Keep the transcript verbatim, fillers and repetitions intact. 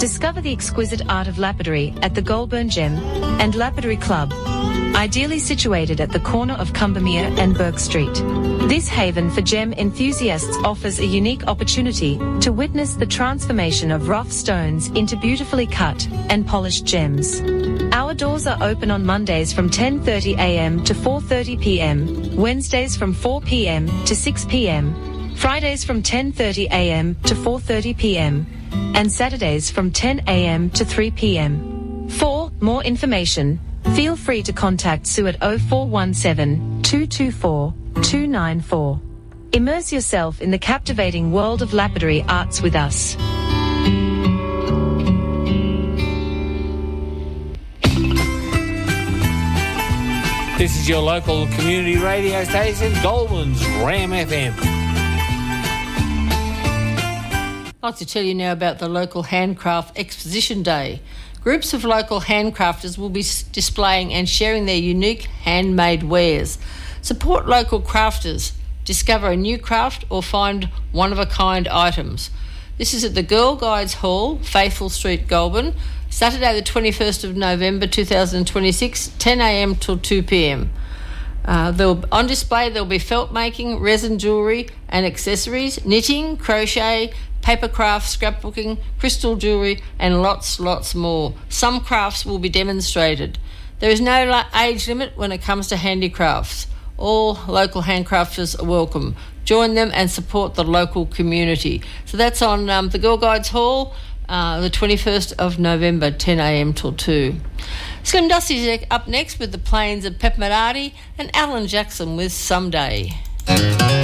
Discover the exquisite art of lapidary at the Goulburn Gem and Lapidary Club, ideally situated at the corner of Cumbermere and Burke Street. This haven for gem enthusiasts offers a unique opportunity to witness the transformation of rough stones into beautifully cut and polished gems. Our doors are open on Mondays from ten thirty a m to four thirty p m, Wednesdays from four p m to six p m, Fridays from ten thirty a m to four thirty p m, and Saturdays from ten a m to three p m. For more information, feel free to contact Sue at oh four one seven, two two four, two nine four. Immerse yourself in the captivating world of lapidary arts with us. This is your local community radio station, Goulburn's Ram F M. I'd like to tell you now about the local Handcraft Exposition Day. Groups of local handcrafters will be displaying and sharing their unique handmade wares. Support local crafters, discover a new craft or find one-of-a-kind items. This is at the Girl Guides Hall, Faithful Street, Goulburn, Saturday the twenty-first of November two thousand twenty-six, ten a m till two p m. Uh, on display there will be felt making, resin jewellery and accessories, knitting, crochet, paper crafts, scrapbooking, crystal jewellery and lots, lots more. Some crafts will be demonstrated. There is no age limit when it comes to handicrafts. All local handcrafters are welcome. Join them and support the local community. So that's on um, the Girl Guides Hall, uh, the twenty-first of November, ten a m till two. Slim Dusty's up next with the Plains of Peppermint and Alan Jackson with Someday.